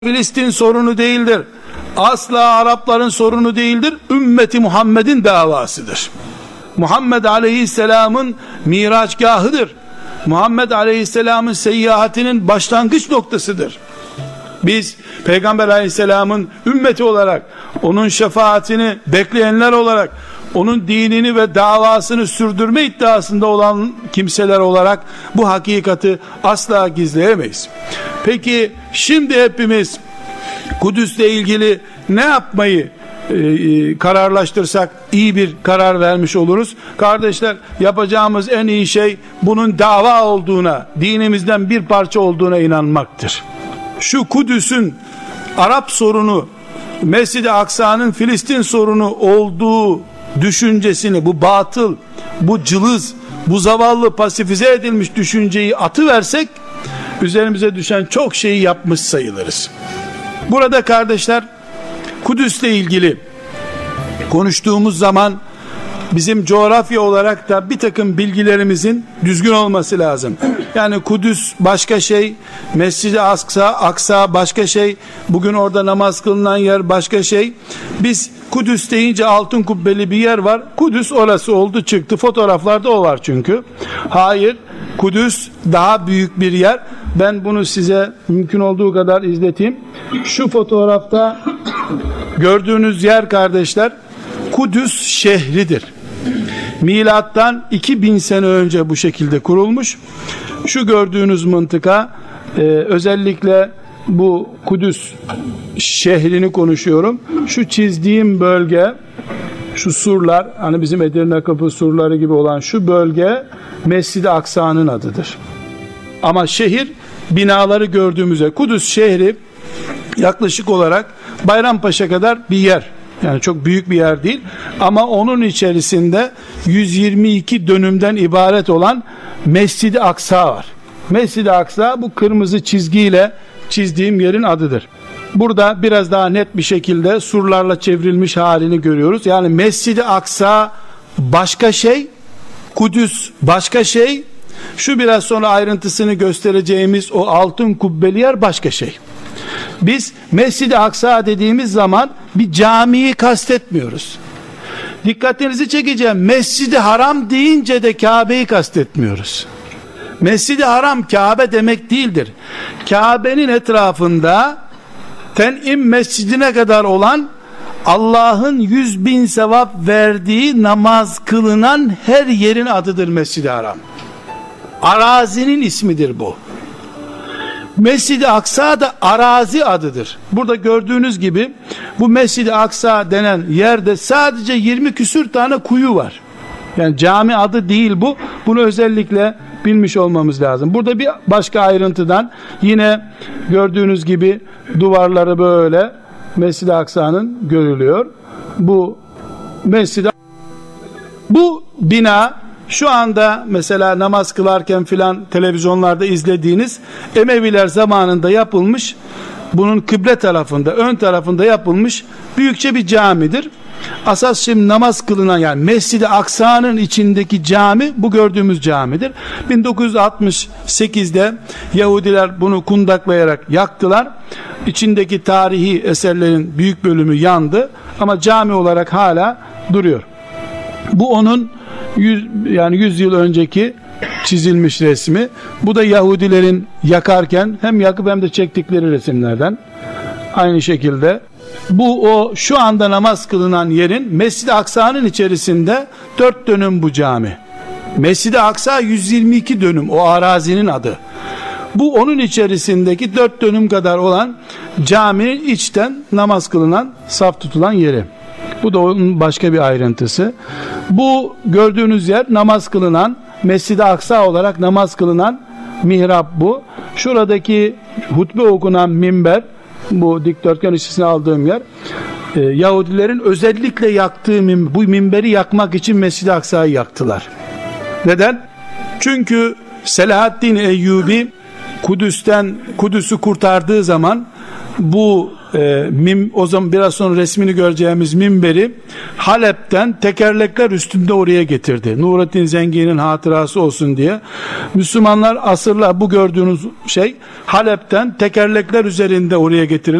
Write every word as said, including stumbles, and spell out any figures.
Filistin sorunu değildir. Asla Arapların sorunu değildir. Ümmeti Muhammed'in davasıdır. Muhammed Aleyhisselam'ın miraçgahıdır. Muhammed Aleyhisselam'ın seyyahatinin başlangıç noktasıdır. Biz Peygamber Aleyhisselam'ın ümmeti olarak, onun şefaatini bekleyenler olarak, onun dinini ve davasını sürdürme iddiasında olan kimseler olarak bu hakikati asla gizleyemeyiz. Peki şimdi hepimiz Kudüs'le ilgili ne yapmayı e, kararlaştırsak iyi bir karar vermiş oluruz? Kardeşler, yapacağımız en iyi şey bunun dava olduğuna, dinimizden bir parça olduğuna inanmaktır. Şu Kudüs'ün Arap sorunu, Mescid-i Aksa'nın Filistin sorunu olduğu düşüncesini, bu batıl, bu cılız, bu zavallı pasifize edilmiş düşünceyi atıversek üzerimize düşen çok şeyi yapmış sayılırız. Burada kardeşler, Kudüs'le ilgili konuştuğumuz zaman bizim coğrafya olarak da bir takım bilgilerimizin düzgün olması lazım. Yani Kudüs başka şey, Mescid-i Aksa, Aksa başka şey, bugün orada namaz kılınan yer başka şey. Biz Kudüs deyince altın kubbeli bir yer var. Kudüs orası oldu çıktı. Fotoğraflarda o var çünkü. Hayır, Kudüs daha büyük bir yer. Ben bunu size mümkün olduğu kadar izleteyim. Şu fotoğrafta gördüğünüz yer kardeşler, Kudüs şehridir. Milattan iki bin sene önce bu şekilde kurulmuş. Şu gördüğünüz mıntıka e, özellikle bu Kudüs şehrini konuşuyorum. Şu çizdiğim bölge, şu surlar, hani bizim Edirne Kapı surları gibi olan şu bölge Mescid-i Aksa'nın adıdır. Ama şehir, binaları gördüğümüzde Kudüs şehri yaklaşık olarak Bayrampaşa kadar bir yer. Yani çok büyük bir yer değil ama onun içerisinde yüz yirmi iki dönümden ibaret olan Mescid-i Aksa var. Mescid-i Aksa bu kırmızı çizgiyle çizdiğim yerin adıdır. Burada biraz daha net bir şekilde surlarla çevrilmiş halini görüyoruz. Yani Mescid-i Aksa başka şey, Kudüs başka şey, şu biraz sonra ayrıntısını göstereceğimiz o altın kubbeli yer başka şey. Biz Mescid-i Aksa dediğimiz zaman bir camiyi kastetmiyoruz. Dikkatinizi çekeceğim. Mescid-i Haram deyince de Kabe'yi kastetmiyoruz. Mescid-i Haram Kabe demek değildir. Kabe'nin etrafında Ten'im Mescidine kadar olan, Allah'ın yüz bin sevap verdiği namaz kılınan her yerin adıdır Mescid-i Haram. Arazinin ismidir bu. Mescid-i Aksa da arazi adıdır. Burada gördüğünüz gibi bu Mescid-i Aksa denen yerde sadece yirmi küsür tane kuyu var. Yani cami adı değil bu. Bunu özellikle bilmiş olmamız lazım. Burada bir başka ayrıntıdan yine gördüğünüz gibi duvarları böyle Mescid-i Aksa'nın görülüyor. Bu Mescid-i Bu bina şu anda mesela namaz kılarken filan televizyonlarda izlediğiniz Emeviler zamanında yapılmış, bunun kıble tarafında, ön tarafında yapılmış büyükçe bir camidir. Asas şimdi namaz kılınan, yani Mescid-i Aksa'nın içindeki cami bu gördüğümüz camidir. bin dokuz yüz altmış sekizde Yahudiler bunu kundaklayarak yaktılar. İçindeki tarihi eserlerin büyük bölümü yandı ama cami olarak hala duruyor. Bu onun yüz, yani yüz yıl önceki çizilmiş resmi. Bu da Yahudilerin yakarken hem yakıp hem de çektikleri resimlerden. Aynı şekilde bu o şu anda namaz kılınan yerin Mescid-i Aksa'nın içerisinde dört dönüm bu cami. Mescid-i Aksa yüz yirmi iki dönüm, o arazinin adı. Bu onun içerisindeki dört dönüm kadar olan caminin içten namaz kılınan, saf tutulan yeri. Bu da onun başka bir ayrıntısı. Bu gördüğünüz yer namaz kılınan, Mescid-i Aksa olarak namaz kılınan mihrap bu. Şuradaki hutbe okunan minber, bu dikdörtgen içerisine aldığım yer, e, Yahudilerin özellikle yaktığı minber, bu minberi yakmak için Mescid-i Aksa'yı yaktılar. Neden? Çünkü Selahaddin Eyyubi Kudüs'ten Kudüs'ü kurtardığı zaman bu e, mim, o zaman biraz sonra resmini göreceğimiz minberi Halep'ten tekerlekler üstünde oraya getirdi. Nurettin Zengi'nin hatırası olsun diye. Müslümanlar asırlar, bu gördüğünüz şey Halep'ten tekerlekler üzerinde oraya getirildi.